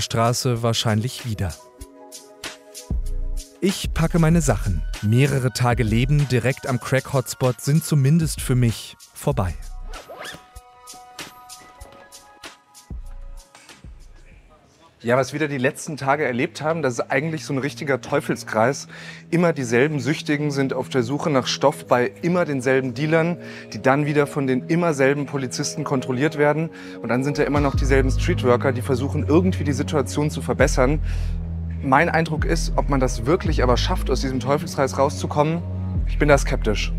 Straße wahrscheinlich wieder. Ich packe meine Sachen. Mehrere Tage Leben direkt am Crack-Hotspot sind zumindest für mich vorbei. Ja, was wir da die letzten Tage erlebt haben, das ist eigentlich so ein richtiger Teufelskreis. Immer dieselben Süchtigen sind auf der Suche nach Stoff bei immer denselben Dealern, die dann wieder von den immer selben Polizisten kontrolliert werden. Und dann sind da immer noch dieselben Streetworker, die versuchen irgendwie die Situation zu verbessern. Mein Eindruck ist, ob man das wirklich aber schafft, aus diesem Teufelskreis rauszukommen, ich bin da skeptisch.